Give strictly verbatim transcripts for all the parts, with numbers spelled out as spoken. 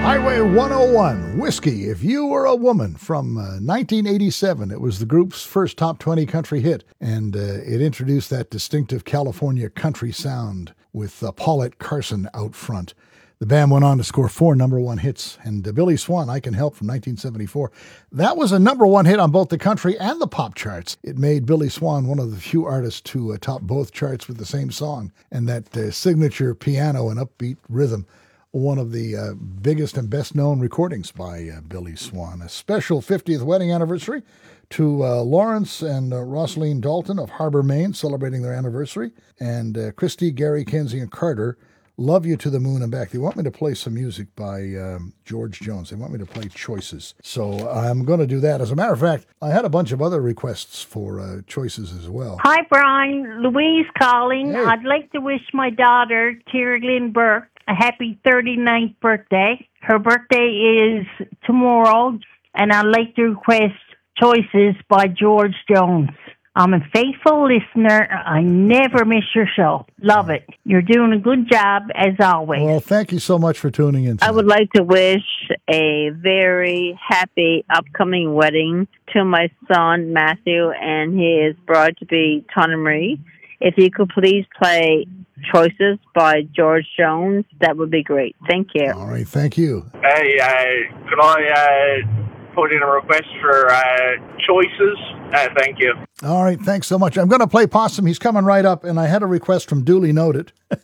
Highway one oh one, Whiskey, If You Were a Woman, from uh, nineteen eighty-seven. It was the group's first top twenty country hit, and uh, it introduced that distinctive California country sound with uh, Paulette Carson out front. The band went on to score four number one hits, and uh, Billy Swan, I Can Help, from nineteen seventy-four. That was a number one hit on both the country and the pop charts. It made Billy Swan one of the few artists to uh, top both charts with the same song, and that uh, signature piano and upbeat rhythm. One of the uh, biggest and best-known recordings by uh, Billy Swan. A special fiftieth wedding anniversary to uh, Lawrence and uh, Rosaline Dalton of Harbor, Maine, celebrating their anniversary. And uh, Christy, Gary, Kenzie, and Carter, Love You to the Moon and Back. They want me to play some music by um, George Jones. They want me to play Choices. So I'm going to do that. As a matter of fact, I had a bunch of other requests for uh, choices as well. Hi, Brian. Louise calling. Hey. I'd like to wish my daughter, Terry Lynn Burke, a happy thirty-ninth birthday. Her birthday is tomorrow, and I'd like to request Choices by George Jones. I'm a faithful listener. I never miss your show. Love it. You're doing a good job, as always. Well, thank you so much for tuning in tonight. I would like to wish a very happy upcoming wedding to my son, Matthew, and his bride-to-be, Tana Marie. If you could please play Choices by George Jones, that would be great. Thank you. All right, thank you. Hey, uh, could I uh, put in a request for uh, Choices? Uh, thank you. All right, thanks so much. I'm going to play Possum. He's coming right up, and I had a request from Duly Noted. uh,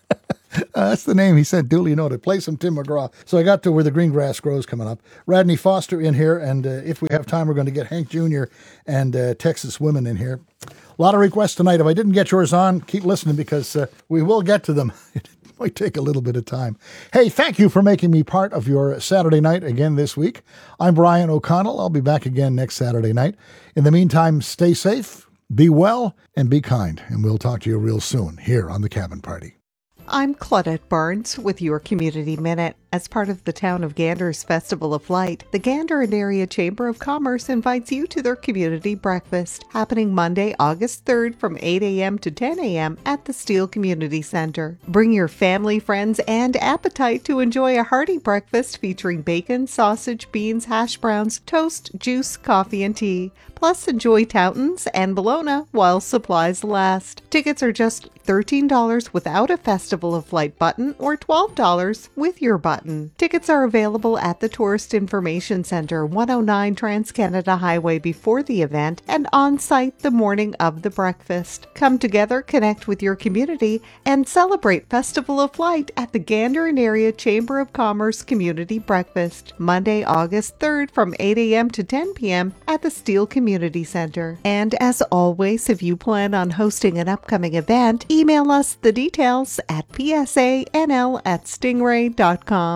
that's the name he said, Duly Noted. Play some Tim McGraw. So I got to Where the Green Grass Grows coming up. Radney Foster in here, and uh, if we have time, we're going to get Hank Junior and uh, Texas Women in here. A lot of requests tonight. If I didn't get yours on, keep listening because uh, we will get to them. It might take a little bit of time. Hey, thank you for making me part of your Saturday night again this week. I'm Brian O'Connell. I'll be back again next Saturday night. In the meantime, stay safe, be well, and be kind. And we'll talk to you real soon here on The Cabin Party. I'm Claudette Barnes with your Community Minute. As part of the Town of Gander's Festival of Light, the Gander and Area Chamber of Commerce invites you to their community breakfast, happening Monday, August third from eight a.m. to ten a.m. at the Steele Community Center. Bring your family, friends, and appetite to enjoy a hearty breakfast featuring bacon, sausage, beans, hash browns, toast, juice, coffee, and tea. Plus, enjoy Towntons and Bologna while supplies last. Tickets are just thirteen dollars without a Festival of Light button or twelve dollars with your button. Tickets are available at the Tourist Information Center, one oh nine Trans-Canada Highway before the event and on-site the morning of the breakfast. Come together, connect with your community, and celebrate Festival of Light at the Gander and Area Chamber of Commerce Community Breakfast, Monday, August third from eight a.m. to ten p.m. at the Steele Community Center. And as always, if you plan on hosting an upcoming event, email us the details at p s a n l at stingray dot com.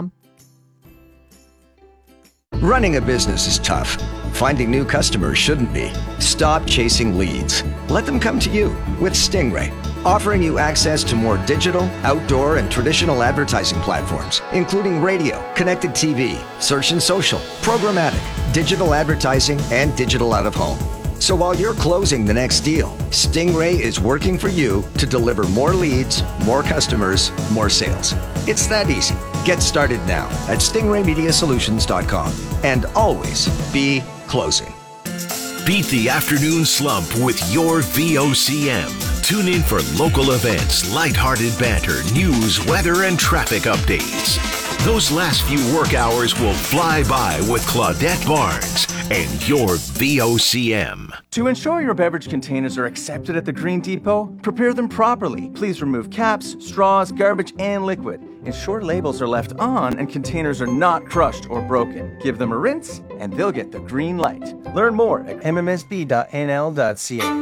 Running a business is tough. Finding new customers shouldn't be. Stop chasing leads. Let them come to you with Stingray, offering you access to more digital, outdoor, and traditional advertising platforms, including radio, connected T V, search and social, programmatic, digital advertising, and digital out-of-home. So while you're closing the next deal, Stingray is working for you to deliver more leads, more customers, more sales. It's that easy. Get started now at stingray media solutions dot com and always be closing. Beat the afternoon slump with your V O C M. Tune in for local events, lighthearted banter, news, weather, and traffic updates. Those last few work hours will fly by with Claudette Barnes and your V O C M. To ensure your beverage containers are accepted at the Green Depot, prepare them properly. Please remove caps, straws, garbage, and liquid. Ensure labels are left on and containers are not crushed or broken. Give them a rinse and they'll get the green light. Learn more at m m s b dot n l dot c a.